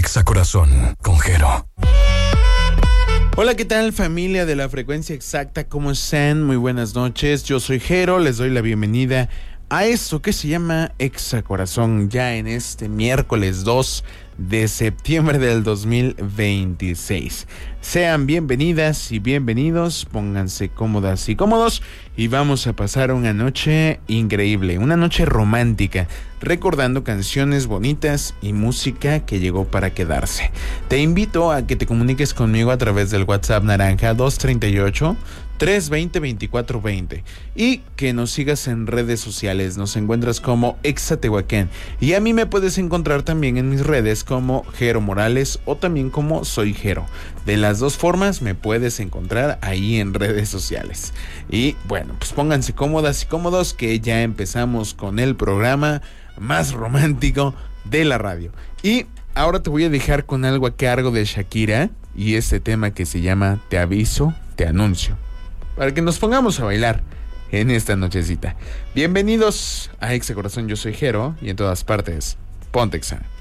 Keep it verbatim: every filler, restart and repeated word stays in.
Exa Corazón con Jero. Hola, ¿qué tal, familia de la frecuencia exacta? ¿Cómo están? Muy buenas noches. Yo soy Jero, les doy la bienvenida a esto que se llama Exa Corazón, ya en este miércoles dos de septiembre del dos mil veintiséis. Sean bienvenidas y bienvenidos, pónganse cómodas y cómodos y vamos a pasar una noche increíble, una noche romántica, recordando canciones bonitas y música que llegó para quedarse. Te invito a que te comuniques conmigo a través del WhatsApp naranja dos treinta y ocho, tres veinte, veinticuatro veinte y que nos sigas en redes sociales. Nos encuentras como Exatehuacán y a mí me puedes encontrar también en mis redes como Jero Morales o también como Soy Jero. De las dos formas me puedes encontrar ahí en redes sociales. Y bueno, pues pónganse cómodas y cómodos que ya empezamos con el programa más romántico de la radio. Y ahora te voy a dejar con algo a cargo de Shakira y este tema que se llama Te aviso, te anuncio, para que nos pongamos a bailar en esta nochecita. Bienvenidos a Exa Corazón, yo soy Jero y en todas partes, ponte Exa.